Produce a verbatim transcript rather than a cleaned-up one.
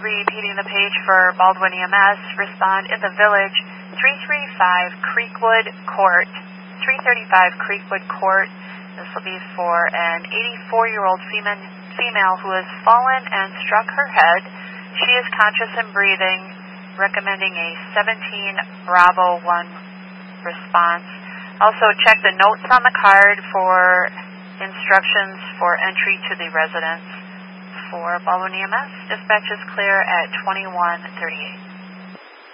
repeating the page for Baldwin E M S. Respond in the village, three thirty-five Creekwood Court. three thirty-five Creekwood Court. This will be for an eighty-four-year-old female, female who has fallen and struck her head. She is conscious and breathing, recommending a seventeen Bravo one response. Also, check the notes on the card for instructions for entry to the residence. For Baldwin E M S, dispatch is clear at twenty-one thirty-eight.